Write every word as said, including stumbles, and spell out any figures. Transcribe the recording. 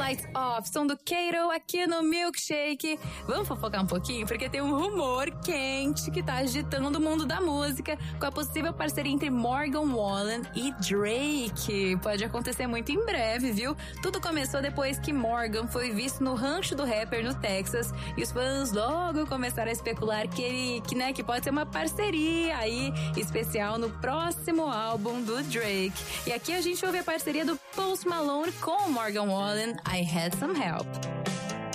Lights Off, som do Kato aqui no Milkshake. Vamos fofocar um pouquinho? Porque tem um rumor quente que tá agitando o mundo da música com a possível parceria entre Morgan Wallen e Drake. Pode acontecer muito em breve, viu? Tudo começou depois que Morgan foi visto no rancho do rapper no Texas e os fãs logo começaram a especular que ele, que, né, que pode ser uma parceria aí especial no próximo álbum do Drake. E aqui a gente ouve a parceria do Post Malone com Morgan Wallen, I Had Some Help.